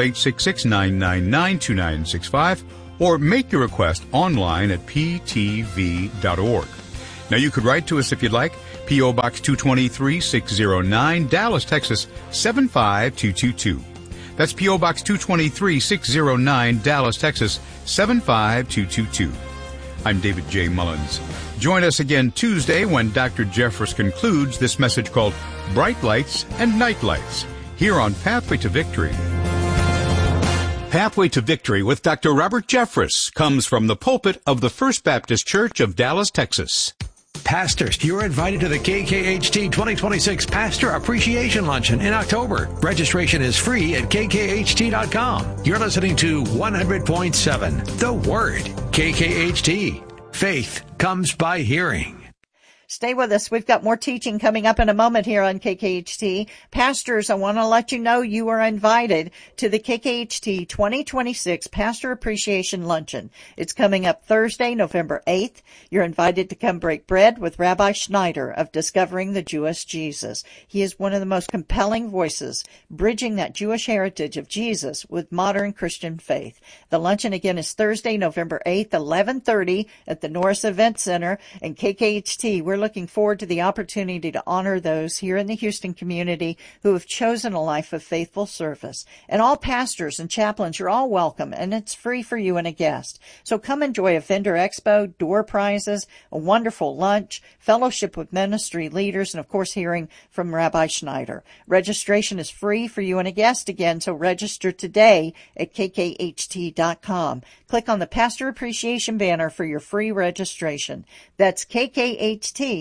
866-999-2965 or make your request online at ptv.org. Now, you could write to us if you'd like. P.O. Box 223, 609, Dallas, Texas, 75222. That's P.O. Box 223, 609, Dallas, Texas, 75222. I'm David J. Mullins. Join us again Tuesday when Dr. Jeffress concludes this message called Bright Lights and Night Lights, here on Pathway to Victory. Pathway to Victory with Dr. Robert Jeffress comes from the pulpit of the First Baptist Church of Dallas, Texas. Pastors, you're invited to the KKHT 2026 Pastor Appreciation Luncheon in October. Registration is free at kkht.com. You're listening to 100.7 The Word. KKHT. Faith comes by hearing. Stay with us. We've got more teaching coming up in a moment here on KKHT. Pastors, I want to let you know you are invited to the KKHT 2026 Pastor Appreciation Luncheon. It's coming up Thursday, November 8th. You're invited to come break bread with Rabbi Schneider of Discovering the Jewish Jesus. He is one of the most compelling voices, bridging that Jewish heritage of Jesus with modern Christian faith. The luncheon again is Thursday, November 8th, 11:30 at the Norris Event Center and KKHT. We're looking forward to the opportunity to honor those here in the Houston community who have chosen a life of faithful service. And all pastors and chaplains, you're all welcome, and it's free for you and a guest. So come enjoy a vendor expo, door prizes, a wonderful lunch, fellowship with ministry leaders, and of course hearing from Rabbi Schneider. Registration is free for you and a guest again, so register today at kkht.com. Click on the Pastor Appreciation banner for your free registration. That's kkht.com.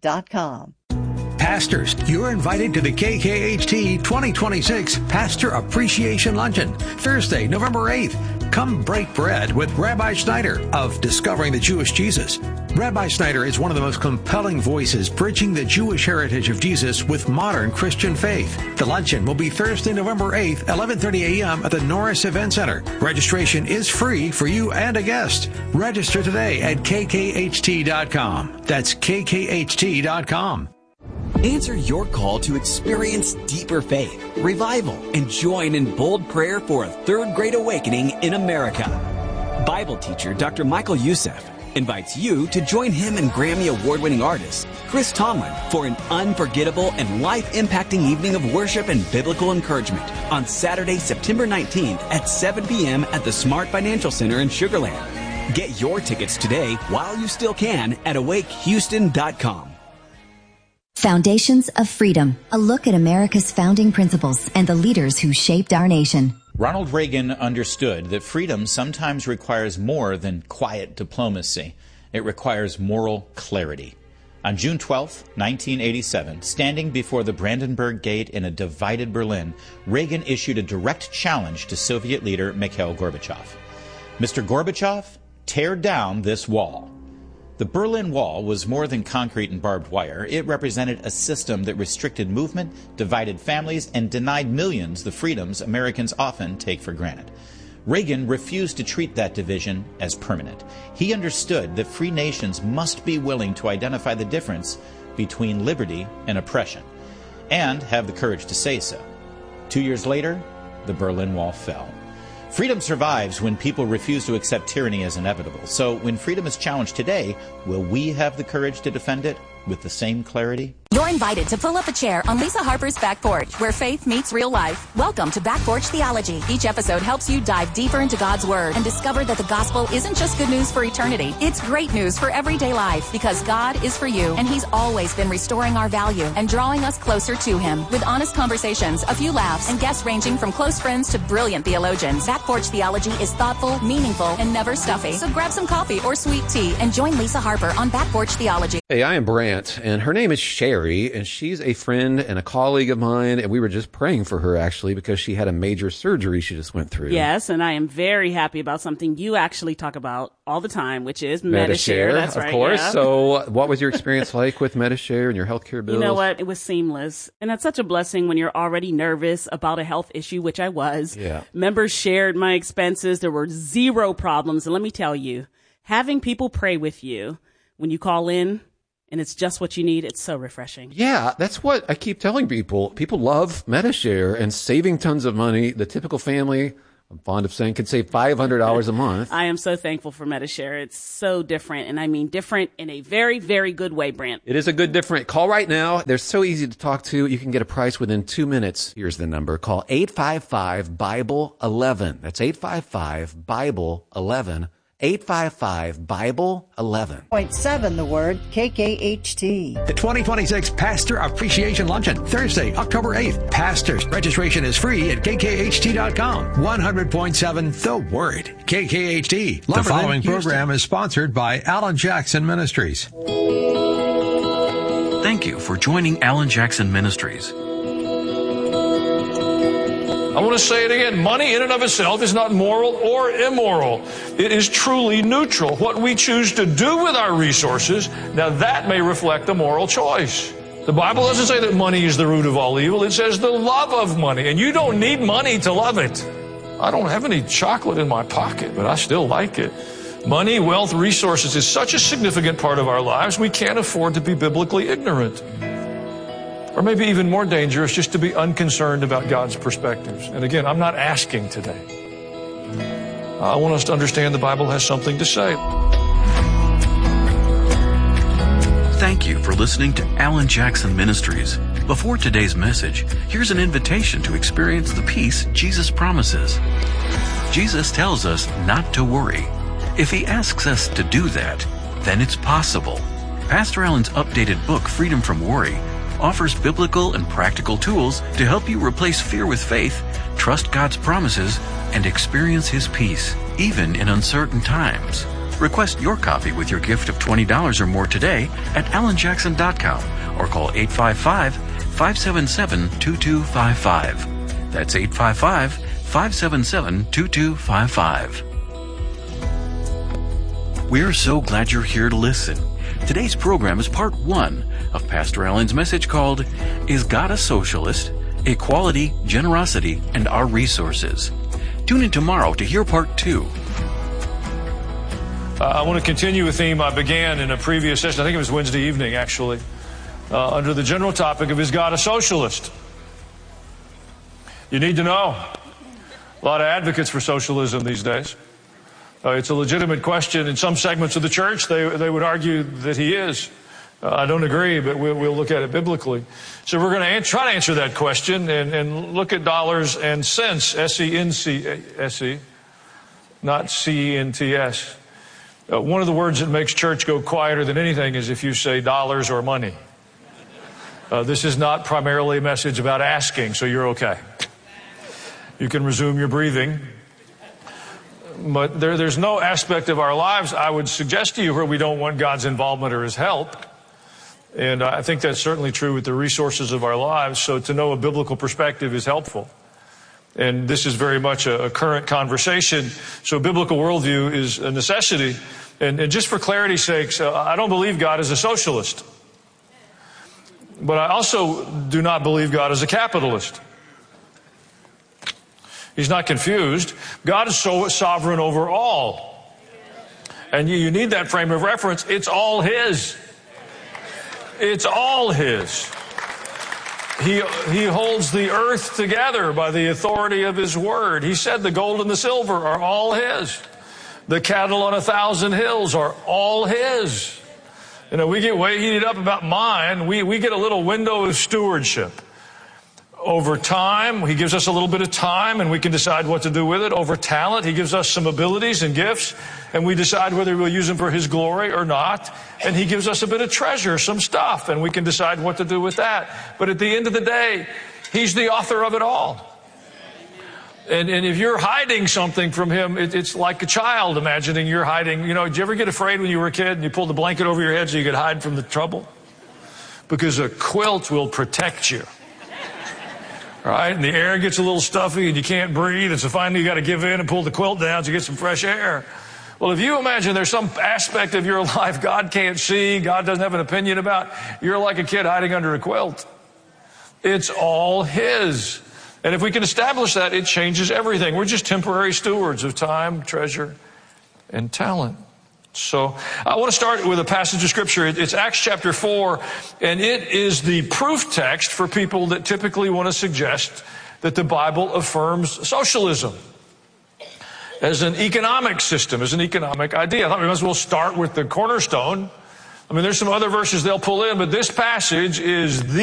Pastors, you're invited to the KKHT 2026 Pastor Appreciation Luncheon, Thursday, November 8th. Come break bread with Rabbi Schneider of Discovering the Jewish Jesus. Rabbi Schneider is one of the most compelling voices bridging the Jewish heritage of Jesus with modern Christian faith. The luncheon will be Thursday, November 8th, 11:30 a.m. at the Norris Event Center. Registration is free for you and a guest. Register today at kkht.com. That's kkht.com. Answer your call to experience deeper faith, revival, and join in bold prayer for a third great awakening in America. Bible teacher Dr. Michael Youssef invites you to join him and Grammy Award-winning artist Chris Tomlin for an unforgettable and life-impacting evening of worship and biblical encouragement on Saturday, September 19th at 7 p.m. at the Smart Financial Center in Sugar Land. Get your tickets today while you still can at awakehouston.com. Foundations of Freedom, a look at America's founding principles and the leaders who shaped our nation. Ronald Reagan understood that freedom sometimes requires more than quiet diplomacy. It requires moral clarity. On June 12, 1987, standing before the Brandenburg Gate in a divided Berlin, Reagan issued a direct challenge to Soviet leader Mikhail Gorbachev. Mr. Gorbachev, tear down this wall. The Berlin Wall was more than concrete and barbed wire. It represented a system that restricted movement, divided families, and denied millions the freedoms Americans often take for granted. Reagan refused to treat that division as permanent. He understood that free nations must be willing to identify the difference between liberty and oppression, and have the courage to say so. 2 years later, the Berlin Wall fell. Freedom survives when people refuse to accept tyranny as inevitable. So when freedom is challenged today, will we have the courage to defend it with the same clarity? You're invited to pull up a chair on Lisa Harper's Back Porch, where faith meets real life. Welcome to Back Porch Theology. Each episode helps you dive deeper into God's Word and discover that the gospel isn't just good news for eternity. It's great news for everyday life, because God is for you, and He's always been restoring our value and drawing us closer to Him. With honest conversations, a few laughs, and guests ranging from close friends to brilliant theologians, Back Porch Theology is thoughtful, meaningful, and never stuffy. So grab some coffee or sweet tea and join Lisa Harper on Back Porch Theology. Hey, I am Brant, and her name is Sherry, and she's a friend and a colleague of mine, and we were just praying for her, actually, because she had a major surgery she just went through. Yes, and I am very happy about something you actually talk about all the time, which is Medi-Share. That's right, of course. Yeah. So what was your experience like with Medi-Share and your healthcare bills? You know what? It was seamless. And that's such a blessing when you're already nervous about a health issue, which I was. Yeah. Members shared my expenses. There were zero problems. And let me tell you, having people pray with you when you call in, and it's just what you need, it's so refreshing. Yeah, that's what I keep telling people. People love Medi-Share and saving tons of money. The typical family, I'm fond of saying, could save $500 a month. I am so thankful for Medi-Share. It's so different, and I mean different in a very, very good way, Brant. It is a good different. Call right now. They're so easy to talk to. You can get a price within 2 minutes. Here's the number. Call 855-BIBLE-11. That's 855-BIBLE-11. 855-BIBLE-11. 0.7 the word KKHT. The 2026 Pastor Appreciation Luncheon, Thursday, October 8th. Pastors, registration is free at kkht.com. 100.7 The Word. KKHT. The following program is sponsored by Alan Jackson Ministries. Thank you for joining Alan Jackson Ministries. I want to say it again. Money in and of itself is not moral or immoral. It is truly neutral. What we choose to do with our resources, now that may reflect a moral choice. The Bible doesn't say that money is the root of all evil. It says the love of money. And you don't need money to love it. I don't have any chocolate in my pocket, but I still like it. Money, wealth, resources is such a significant part of our lives, we can't afford to be biblically ignorant. Or maybe even more dangerous, just to be unconcerned about God's perspectives. And again, I'm not asking today. I want us to understand the Bible has something to say. Thank you for listening to Alan Jackson Ministries. Before today's message, here's an invitation to experience the peace Jesus promises. Jesus tells us not to worry. If He asks us to do that, then it's possible. Pastor Alan's updated book, Freedom from Worry, offers biblical and practical tools to help you replace fear with faith, trust God's promises, and experience His peace, even in uncertain times. Request your copy with your gift of $20 or more today at alanjackson.com or call 855-577-2255. That's 855-577-2255. We're so glad you're here to listen. Today's program is part 1 of Pastor Alan's message called, Is God a Socialist? Equality, Generosity, and Our Resources. Tune in tomorrow to hear part 2. I want to continue a theme I began in a previous session. I think it was Wednesday evening, actually, under the general topic of, Is God a Socialist? You need to know. A lot of advocates for socialism these days. It's a legitimate question. In some segments of the church, they would argue that he is. I don't agree, but we'll look at it biblically. So we're going to try to answer that question and look at dollars and cents, S-E-N-C-S-E, not C-E-N-T-S. One of the words that makes church go quieter than anything is if you say dollars or money. This is not primarily a message about asking, so you're okay. You can resume your breathing. But there's no aspect of our lives, I would suggest to you, where we don't want God's involvement or His help. And I think that's certainly true with the resources of our lives. So to know a biblical perspective is helpful. And this is very much a current conversation. So biblical worldview is a necessity. And just for clarity's sake, I don't believe God is a socialist. But I also do not believe God is a capitalist. He's not confused. God is so sovereign over all. And you need that frame of reference. It's all His. It's all His. He holds the earth together by the authority of His word. He said the gold and the silver are all His. The cattle on 1,000 hills are all His. You know, we get way heated up about mine. We get a little window of stewardship. Over time, he gives us a little bit of time and we can decide what to do with it. Over talent, he gives us some abilities and gifts and we decide whether we'll use them for his glory or not. And he gives us a bit of treasure, some stuff, and we can decide what to do with that. But at the end of the day, he's the author of it all. And if you're hiding something from him, it's like a child imagining you're hiding. You know, did you ever get afraid when you were a kid and you pulled the blanket over your head so you could hide from the trouble? Because a quilt will protect you. Right? And the air gets a little stuffy and you can't breathe. And so finally you got to give in and pull the quilt down to get some fresh air. Well, if you imagine there's some aspect of your life God can't see, God doesn't have an opinion about, you're like a kid hiding under a quilt. It's all his. And if we can establish that, it changes everything. We're just temporary stewards of time, treasure, and talent. So I want to start with a passage of Scripture. It's Acts chapter 4, and it is the proof text for people that typically want to suggest that the Bible affirms socialism as an economic system, as an economic idea. I thought we might as well start with the cornerstone. I mean, there's some other verses they'll pull in, but this passage is the